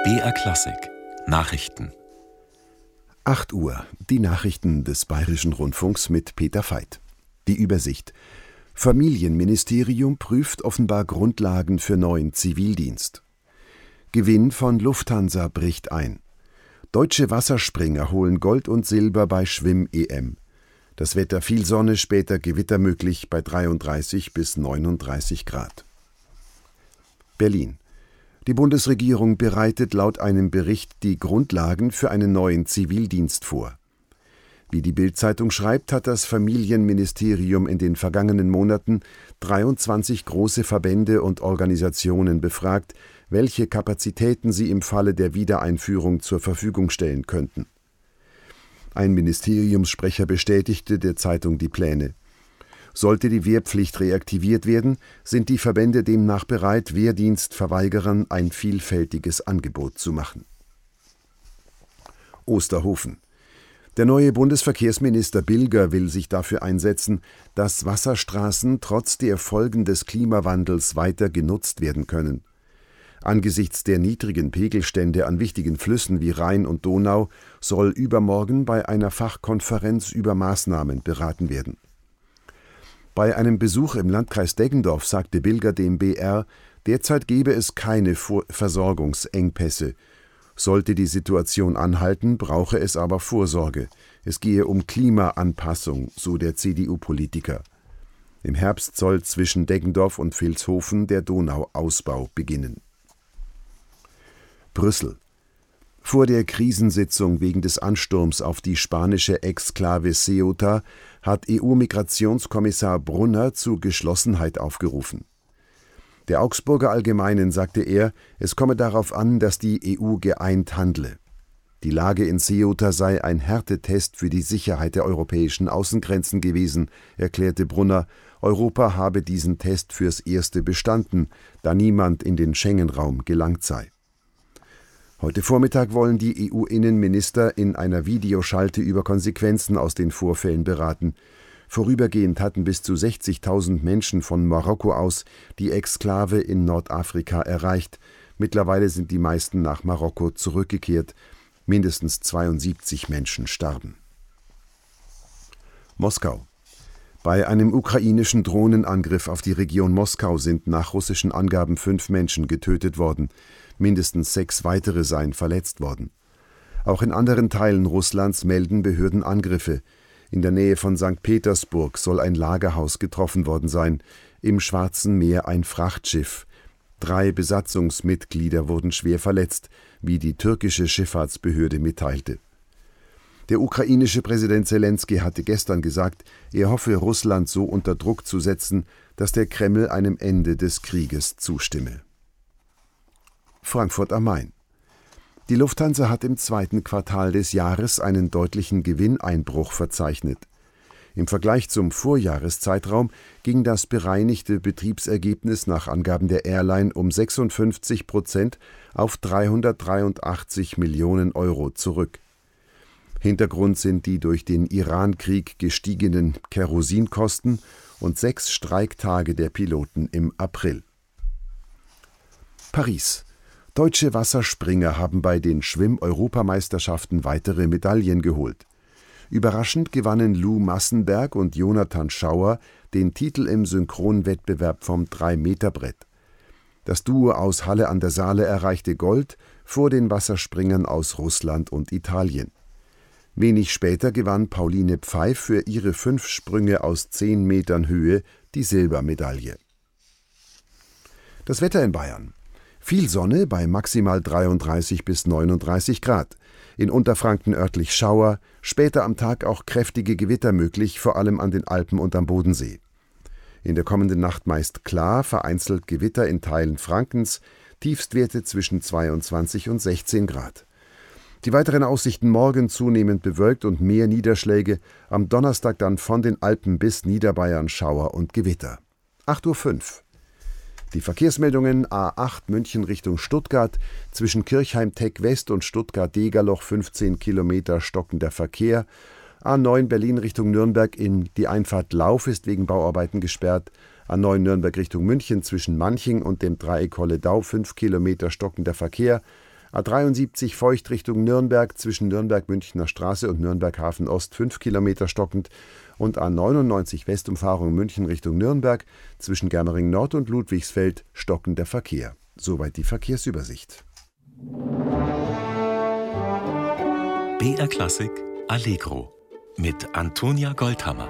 BR Klassik Nachrichten. 8 Uhr, die Nachrichten des Bayerischen Rundfunks mit Peter Veit. Die Übersicht. Familienministerium prüft offenbar Grundlagen für neuen Zivildienst. Gewinn von Lufthansa bricht ein. Deutsche Wasserspringer holen Gold und Silber bei Schwimm-EM. Das Wetter: viel Sonne, später Gewitter möglich bei 33 bis 39 Grad. Berlin. Die Bundesregierung bereitet laut einem Bericht die Grundlagen für einen neuen Zivildienst vor. Wie die Bild-Zeitung schreibt, hat das Familienministerium in den vergangenen Monaten 23 große Verbände und Organisationen befragt, welche Kapazitäten sie im Falle der Wiedereinführung zur Verfügung stellen könnten. Ein Ministeriumssprecher bestätigte der Zeitung die Pläne. Sollte die Wehrpflicht reaktiviert werden, sind die Verbände demnach bereit, Wehrdienstverweigerern ein vielfältiges Angebot zu machen. Osterhofen. Der neue Bundesverkehrsminister Bilger will sich dafür einsetzen, dass Wasserstraßen trotz der Folgen des Klimawandels weiter genutzt werden können. Angesichts der niedrigen Pegelstände an wichtigen Flüssen wie Rhein und Donau soll übermorgen bei einer Fachkonferenz über Maßnahmen beraten werden. Bei einem Besuch im Landkreis Deggendorf sagte Bilger dem BR, derzeit gebe es keine Versorgungsengpässe. Sollte die Situation anhalten, brauche es aber Vorsorge. Es gehe um Klimaanpassung, so der CDU-Politiker. Im Herbst soll zwischen Deggendorf und Vilshofen der Donauausbau beginnen. Brüssel. Vor der Krisensitzung wegen des Ansturms auf die spanische Exklave Ceuta hat EU-Migrationskommissar Brunner zu Geschlossenheit aufgerufen. Der Augsburger Allgemeinen sagte er, es komme darauf an, dass die EU geeint handle. Die Lage in Ceuta sei ein Härtetest für die Sicherheit der europäischen Außengrenzen gewesen, erklärte Brunner. Europa habe diesen Test fürs Erste bestanden, da niemand in den Schengen-Raum gelangt sei. Heute Vormittag wollen die EU-Innenminister in einer Videoschalte über Konsequenzen aus den Vorfällen beraten. Vorübergehend hatten bis zu 60.000 Menschen von Marokko aus die Exklave in Nordafrika erreicht. Mittlerweile sind die meisten nach Marokko zurückgekehrt. Mindestens 72 Menschen starben. Moskau. Bei einem ukrainischen Drohnenangriff auf die Region Moskau sind nach russischen Angaben 5 Menschen getötet worden. Mindestens 6 weitere seien verletzt worden. Auch in anderen Teilen Russlands melden Behörden Angriffe. In der Nähe von St. Petersburg soll ein Lagerhaus getroffen worden sein, im Schwarzen Meer ein Frachtschiff. 3 Besatzungsmitglieder wurden schwer verletzt, wie die türkische Schifffahrtsbehörde mitteilte. Der ukrainische Präsident Selenskyj hatte gestern gesagt, er hoffe, Russland so unter Druck zu setzen, dass der Kreml einem Ende des Krieges zustimme. Frankfurt am Main. Die Lufthansa hat im 2. Quartal des Jahres einen deutlichen Gewinneinbruch verzeichnet. Im Vergleich zum Vorjahreszeitraum ging das bereinigte Betriebsergebnis nach Angaben der Airline um 56% auf 383 Millionen Euro zurück. Hintergrund sind die durch den Iran-Krieg gestiegenen Kerosinkosten und 6 Streiktage der Piloten im April. Paris. Deutsche Wasserspringer haben bei den Schwimm-Europameisterschaften weitere Medaillen geholt. Überraschend gewannen Lou Massenberg und Jonathan Schauer den Titel im Synchronwettbewerb vom 3-Meter-Brett. Das Duo aus Halle an der Saale erreichte Gold vor den Wasserspringern aus Russland und Italien. Wenig später gewann Pauline Pfeif für ihre 5 Sprünge aus 10 Metern Höhe die Silbermedaille. Das Wetter in Bayern. Viel Sonne bei maximal 33 bis 39 Grad. In Unterfranken örtlich Schauer, später am Tag auch kräftige Gewitter möglich, vor allem an den Alpen und am Bodensee. In der kommenden Nacht meist klar, vereinzelt Gewitter in Teilen Frankens, Tiefstwerte zwischen 22 und 16 Grad. Die weiteren Aussichten: morgen zunehmend bewölkt und mehr Niederschläge, am Donnerstag dann von den Alpen bis Niederbayern Schauer und Gewitter. 8:05 Uhr. Die Verkehrsmeldungen: A8 München Richtung Stuttgart, zwischen Kirchheim-Teck West und Stuttgart-Degerloch 15 Kilometer stockender Verkehr. A9 Berlin Richtung Nürnberg, in die Einfahrt Lauf ist wegen Bauarbeiten gesperrt. A9 Nürnberg Richtung München zwischen Manching und dem Dreieck Holledau 5 Kilometer stockender Verkehr. A73 feucht Richtung Nürnberg zwischen Nürnberg-Münchner Straße und Nürnberg-Hafen Ost 5 Kilometer stockend und A99 Westumfahrung München Richtung Nürnberg zwischen Germering Nord und Ludwigsfeld stockender Verkehr. Soweit die Verkehrsübersicht. BR Klassik Allegro mit Antonia Goldhammer.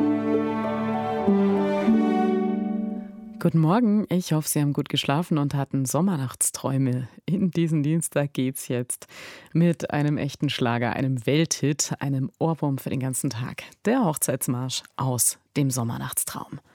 Guten Morgen, ich hoffe, Sie haben gut geschlafen und hatten Sommernachtsträume. In diesen Dienstag geht's jetzt mit einem echten Schlager, einem Welthit, einem Ohrwurm für den ganzen Tag. Der Hochzeitsmarsch aus dem Sommernachtstraum.